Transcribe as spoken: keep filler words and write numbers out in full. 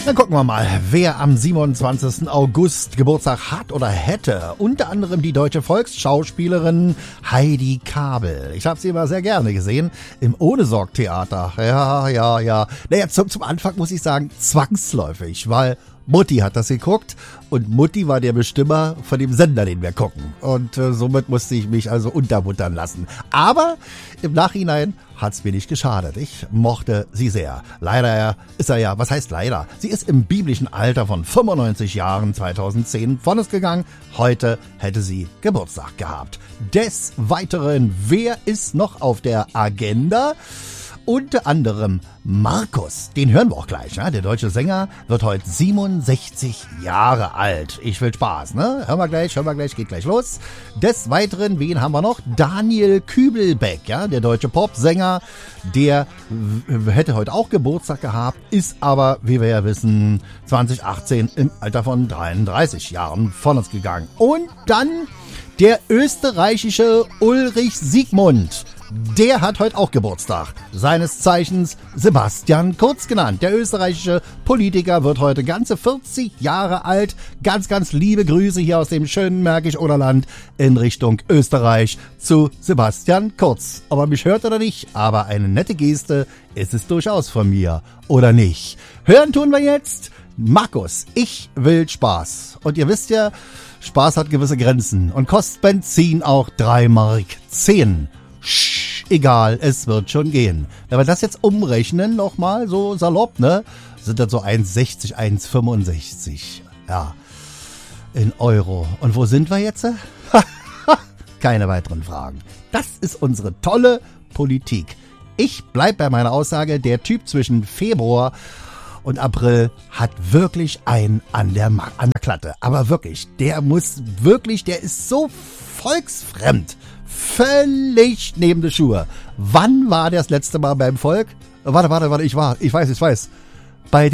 Dann gucken wir mal, wer am siebenundzwanzigsten August Geburtstag hat oder hätte. Unter anderem die deutsche Volksschauspielerin Heidi Kabel. Ich habe sie immer sehr gerne gesehen im Ohnesorg-Theater. Ja, ja, ja. Naja, zum, zum Anfang muss ich sagen, zwangsläufig, weil Mutti hat das geguckt und Mutti war der Bestimmer von dem Sender, den wir gucken. Und äh, somit musste ich mich also unterbuttern lassen. Aber im Nachhinein hat's mir nicht geschadet. Ich mochte sie sehr. Leider ist er ja, was heißt leider? Sie ist im biblischen Alter von fünfundneunzig Jahren zweitausendzehn von uns gegangen. Heute hätte sie Geburtstag gehabt. Des Weiteren, wer ist noch auf der Agenda? Unter anderem Markus, den hören wir auch gleich. Ne? Der deutsche Sänger wird heute siebenundsechzig Jahre alt. Ich will Spaß, ne? Hören wir gleich, hören wir gleich, geht gleich los. Des Weiteren, wen haben wir noch? Daniel Kübelbeck, ja, der deutsche Popsänger, der w- hätte heute auch Geburtstag gehabt, ist aber, wie wir ja wissen, zwanzig achtzehn im Alter von dreiunddreißig Jahren von uns gegangen. Und dann der österreichische Ulrich Siegmund. Der hat heute auch Geburtstag. Seines Zeichens Sebastian Kurz genannt. Der österreichische Politiker wird heute ganze vierzig Jahre alt. Ganz, ganz liebe Grüße hier aus dem schönen Märkisch-Oderland in Richtung Österreich zu Sebastian Kurz. Ob er mich hört oder nicht, aber eine nette Geste ist es durchaus von mir. Oder nicht? Hören tun wir jetzt Markus, ich will Spaß. Und ihr wisst ja, Spaß hat gewisse Grenzen und kostet Benzin auch drei Mark zehn. Sch, egal, es wird schon gehen. Wenn wir das jetzt umrechnen, nochmal so salopp, ne, sind das so eins sechzig, eins fünfundsechzig. Ja, in Euro. Und wo sind wir jetzt? Keine weiteren Fragen. Das ist unsere tolle Politik. Ich bleib bei meiner Aussage, der Typ zwischen Februar und April hat wirklich einen an der, Ma- an der Klatte. Aber wirklich, der muss wirklich, der ist so volksfremd. Völlig neben der Schuhe. Wann war der das letzte Mal beim Volk? Warte, warte, warte, ich war, ich weiß, ich weiß. Bei